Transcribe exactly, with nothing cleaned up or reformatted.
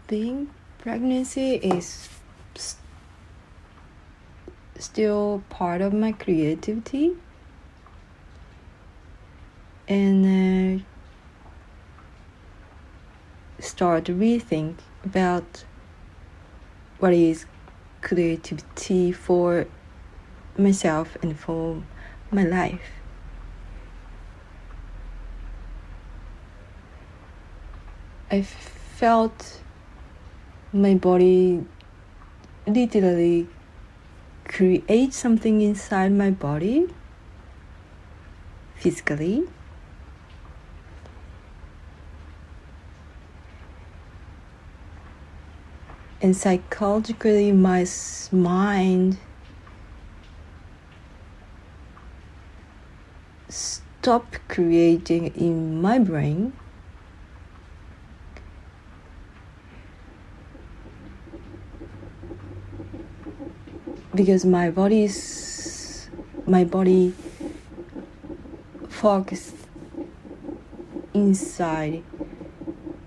being pregnancy is st- still part of my creativity, and uh, start to rethink about what is creativity for myself and for my life. I felt my body literally create something inside my body physically. And psychologically, my mind stopped creating in my brain, because my body's my body focused inside